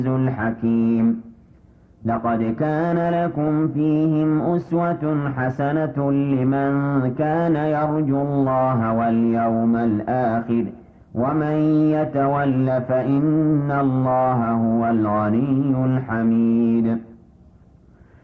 الحكيم. لقد كان لكم فيهم أسوة حسنة لمن كان يرجو الله واليوم الآخر ومن يتول فإن الله هو الغني الحميد.